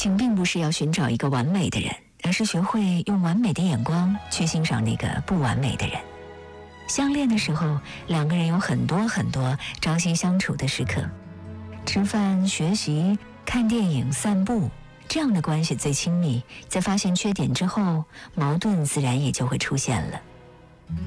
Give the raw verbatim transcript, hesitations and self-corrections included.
情并不是要寻找一个完美的人，而是学会用完美的眼光去欣赏那个不完美的人。相恋的时候，两个人有很多很多朝夕相处的时刻，吃饭、学习、看电影、散步，这样的关系最亲密。在发现缺点之后，矛盾自然也就会出现了。